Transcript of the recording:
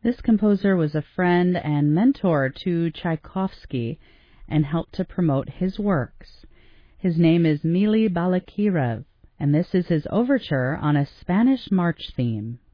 This composer was a friend and mentor to Tchaikovsky and helped to promote his works. His name is Mily Balakirev, and this is his overture on a Spanish march theme.